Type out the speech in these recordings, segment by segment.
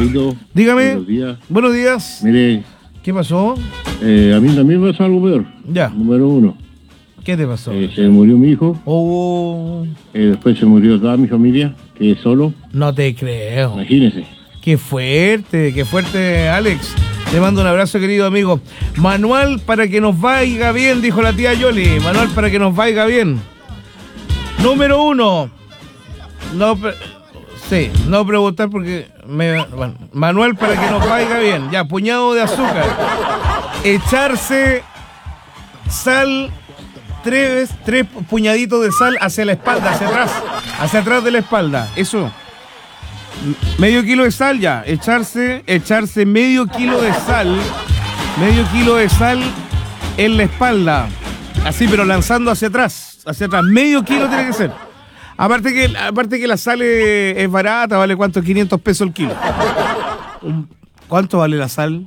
Carlito, Dígame. buenos días. Buenos días. Mire, ¿Qué pasó? a mí también me pasó algo peor. Ya. Número uno. ¿Qué te pasó? Se murió mi hijo. Oh, Después se murió toda mi familia, que solo. no te creo. Imagínese. Qué fuerte, Alex. Te mando un abrazo, querido amigo. Manual para que nos vaya bien, dijo la tía Yoli. Manual para que nos vaya bien. Número 1. No preguntar porque bueno, manual para que nos vaya bien. Ya, puñado de azúcar. Echarse sal, tres puñaditos de sal hacia la espalda, hacia atrás de la espalda. Eso. Medio kilo de sal ya. Echarse medio kilo de sal en la espalda. Así, pero lanzando hacia atrás. Medio kilo tiene que ser. Aparte que la sal es barata, vale ¿cuánto? 500 pesos el kilo. ¿Cuánto vale la sal?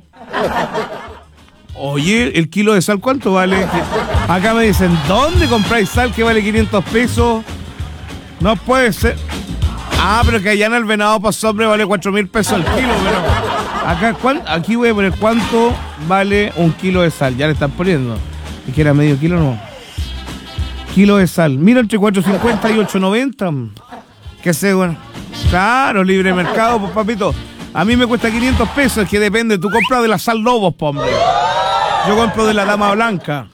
Oye, el kilo de sal, ¿cuánto vale? Acá me dicen, ¿dónde compráis sal que vale 500 pesos? No puede ser. Pero que allá en el Venado Paso Hombre vale 4.000 pesos el kilo, pero aquí voy a poner cuánto vale un kilo de sal. Ya le están poniendo. ¿Y que era medio kilo? No. Kilo de sal. Mira, entre 4.50 y 8.90. Que sé, bueno. Claro, libre mercado, pues papito. A mí me cuesta 500 pesos, es que depende. Tú compras de la sal Lobos, pues, hombre. Yo compro de la Dama Blanca.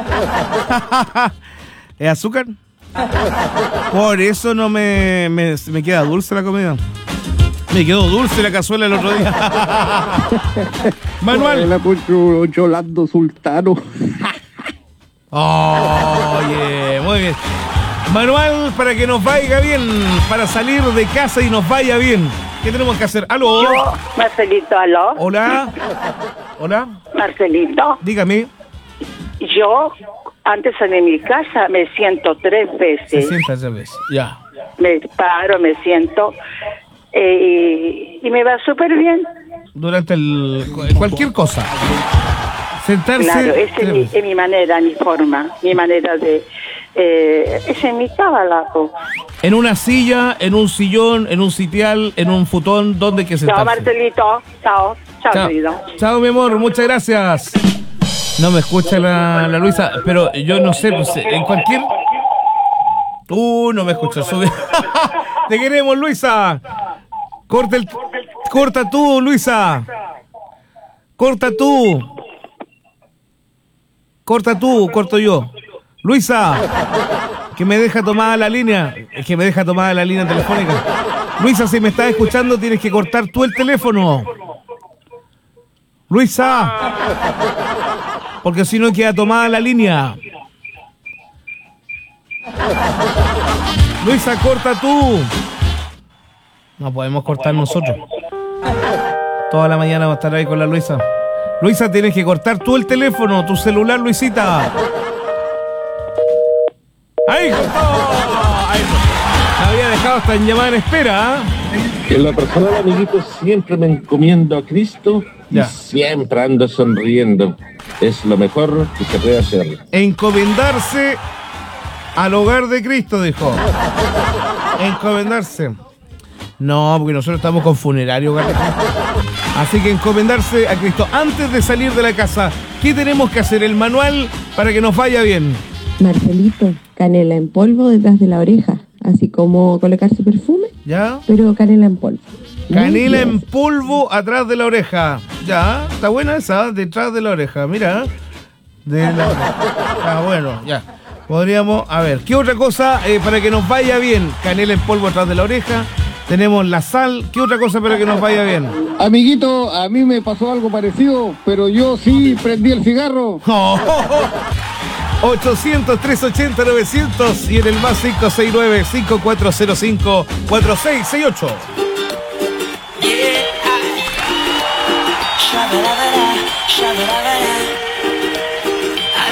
¿Es azúcar? Por eso no me queda dulce la comida. Me quedó dulce la cazuela el otro día. Manuel. La Yolando Sultano. Oye, muy bien. Manual para que nos vaya bien, para salir de casa y nos vaya bien. ¿Qué tenemos que hacer? ¿Aló? Yo, Marcelito, ¿aló? Hola. Marcelito. Dígame. Yo, antes de mi casa, me siento 3 veces. Se sienta 3 veces, ya. Me paro, me siento y me va súper bien. Durante cualquier cosa. Sentarse. Claro, esa es mi manera, mi forma, mi manera de... esa es mi cábala. En una silla, en un sillón, en un sitial, en un futón, ¿dónde hay que sentarse? Chao, Marcelito. Chao, querido. Chao, mi amor, muchas gracias. No me escucha la Luisa, pero yo no sé, pues en cualquier... no me escucha. Te queremos, Luisa. Corta tú, Luisa. Corto yo. Luisa, que me deja tomada la línea. Es que me deja tomada la línea telefónica. Luisa, si me estás escuchando, tienes que cortar tú el teléfono. Luisa. Porque si no queda tomada la línea. Luisa, corta tú. No podemos cortar nosotros. Toda la mañana vamos a estar ahí con la Luisa. Luisa, tienes que cortar tú el teléfono, tu celular, Luisita. ¡Ahí cortó! Me había dejado hasta en llamada en espera. En lo personal, amiguitos, siempre me encomiendo a Cristo y siempre ando sonriendo. Es lo mejor que se puede hacer. Encomendarse al hogar de Cristo, dijo. Encomendarse. No, porque nosotros estamos con funerario, ¿verdad? Así que encomendarse a Cristo antes de salir de la casa. ¿Qué tenemos que hacer? El manual para que nos vaya bien. Marcelito, canela en polvo detrás de la oreja, así como colocarse perfume, ¿ya? Pero canela en polvo. Canela en polvo atrás de la oreja. Ya, está buena esa, detrás de la oreja. Mira, bueno, ya. Podríamos, a ver, ¿qué otra cosa para que nos vaya bien? Canela en polvo atrás de la oreja. Tenemos la sal. ¿Qué otra cosa para que nos vaya bien? Amiguito, a mí me pasó algo parecido, pero yo sí prendí el cigarro. 800-380-900 y en el más 569-5405-4668. Yeah.